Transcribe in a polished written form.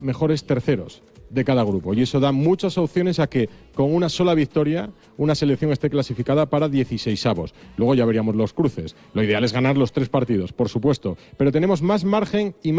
mejores terceros de cada grupo. Y eso da muchas opciones a que con una sola victoria una selección esté clasificada para 16avos. Luego ya veríamos los cruces. Lo ideal es ganar los 3 partidos, por supuesto. Pero tenemos más margen y más